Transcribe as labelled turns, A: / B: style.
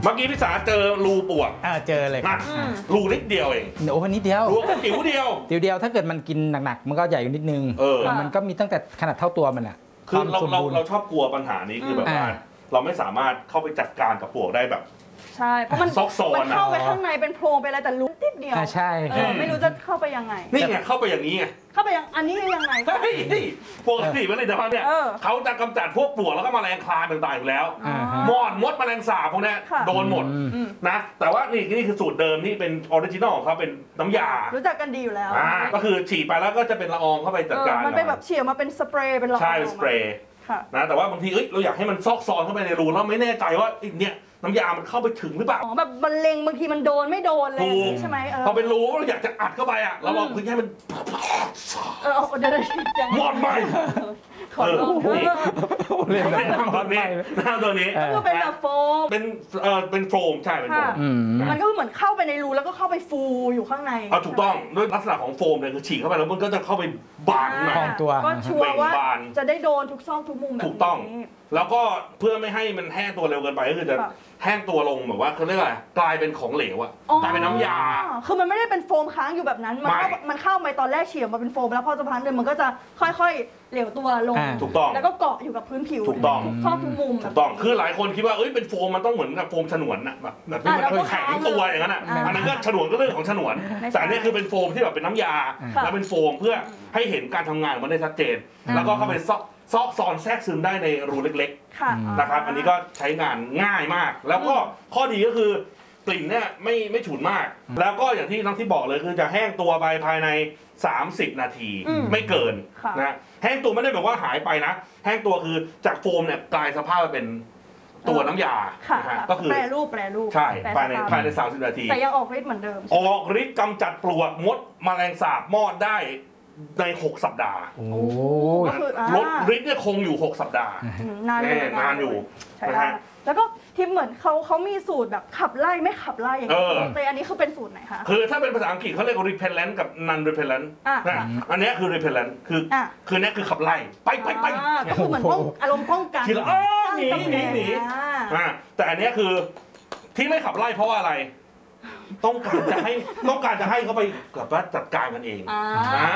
A: เมื่อกี้พี่สาเจอรูปวก
B: เจอเลย
A: นะรูนิดเดียวเอง
B: โอ้นิดเดียว
A: รูจิ๋วเดียว
B: ถ้าเกิดมันกินหนักๆมันก็ใหญ่อยู่นิดนึงมันก็มีตั้งแต่ขนาดเท่าตัวมันอ่ะ
A: คือเราชอบกลัวปัญหานี้คือแบบว่าเราไม่สามารถเข้าไปจัดการกับปวกได้แบบ
C: ใช่เพราะมันเข้าไปข้างในเป็นโพรงไปอะไรแต่รู้นิดเดียว
B: ใช่
C: ไม่รู้จะเข้าไปยังไง
A: นี่ไงเข้าไปอย่างนี้ไง
C: เข้าไปอันนี้ยังไง
A: ปกติผลิตภัณฑ์เนี่ยเขาจะกำจัดพวกปลวกแล้วก็แมลงคลาต่างๆอยู่แล้วมดแมลงสาบพวกนี้โดนหมดนะแต่ว่านี่คือสูตรเดิมที่เป็นออริจินอลของเขาเป็นน้ำยา
C: รู้จักกันดีอยู่แล้ว
A: ก็คือฉีดไปแล้วก็จะเป็นละอองเข้าไปจัดการ
C: มันเป็นแบบเฉี่ยวมาเป็นสเปรย์เป็นละออง
A: ใช่สเปรย์นะแต่ว่าบางทีเราอยากให้มันซอกซอนเข้าไปในรูแล้วไม่แน่ใจว่าเนี่ยน้ำยามันเข้าไปถึงหรือเปล่า
C: แบบบรรเลงบางทีมันโดนไม่โดนเลยใช่ไหม
A: พอเป็นรูเราอยากจะอัดเข้าไปอ่ะเราลองพึ่งให้มัน
C: เดี๋ยว
A: หมดไป
C: ขอลอง
A: เล่นตัวนี้ตัวนี้
C: ก็เป็นแบบโฟม
A: เป็นโฟมใช่เป็นโฟม
C: มันก็เหมือนเข้าไปในรูแล้วก็เข้าไปฟูอยู่ข้างใน
A: ถูกต้องด้วยลักษณะของโฟมเนี่ยคือฉีดเข้าไปแล้วมันก็จะเข้าไปบาน
B: ของตัว
C: ก็ชัวร์ว่าจะได้โดนทุกซอกทุกมุมแบบ
A: ถูกต้องแล้วก็เพื่อไม่ให้มันแห้งตัวเร็วเกินไปก็คือจะแห้งตัวลงแบบว่าเขาเรียกอะไรกลายเป็นของเหลวอะกลายเป็นน้ำยา
C: คือมันไม่ได้เป็นโฟมค้างอยู่แบบนั้นมันเข้าไปตอนแรกเฉียวมาเป็นโฟมแล้วพอจะพักเดินมันก็จะค่อยๆเหลวตัวลง
A: ถูกต้อง
C: แล้วก็เกาะอยู่กับพื้นผิว
A: ถูกต้อง
C: ทุกซอกทุกมุม
A: ถูกต้องคือหลายคนคิดว่าเป็นโฟมมันต้องเหมือนกับโฟมฉนวนอะแบบที่มันแข็งตัวอย่างนั้นอะอันนั้นก็ฉนวนก็เรื่องของฉนวนแต่นี่คือเป็นโฟมที่แบบเป็นน้ำยาแล้วเป็นโฟมเพื่อให้เห็นการทำงานมันได้ชัดเจนแล้วก็เข้าไปซอกซอนแทรกซึมได้ในรูเล็กๆนะครับอันนี้ก็ใช้งานง่ายมากแล้วก็ข้อดีก็คือกลิ่นเนี่ยไม่ฉุนมากแล้วก็อย่างที่น้องที่บอกเลยคือจะแห้งตัวไปภายใน30 นาทีไม่เกินนะแห้งตัวไม่ได้แบบว่าหายไปนะแห้งตัวคือจากโฟมเนี่ยกลายสภาพไปเป็นตัวน้ำยา
C: ก็คือแปรรูป
A: ใช่ภายใน30 นาที
C: แต่ยังออกฤทธิ์เหมือนเดิม
A: ออกฤทธิ์กำจัดปลวกมดแมลงสาบมอดได้ใน6 สัปดาห์ลดฤทธิ์เนี่ยคงอยู่6 สัปดาห์
C: น
A: านอยู่นะฮะ
C: แล้วก็ที่เหมือนเขามีสูตรแบบขับไล่ไม่ขับไล่อย่างนี้แต่อันนี้คือเป็นสูตรไหนคะ
A: คือถ้าเป็นภาษาอังกฤษเขาเรียกว่า repellent กับ non repellent อันนี้คือ repellent คือนี้คือขับไล่ไป
C: ก็คือเหมือนอารมณ์ป้องกัน
A: หนีแต่อันนี้คือที่ไม่ขับไล่เพราะว่าอะไรต้องการจะให้เขาไปกับว่าจัดการกันเอง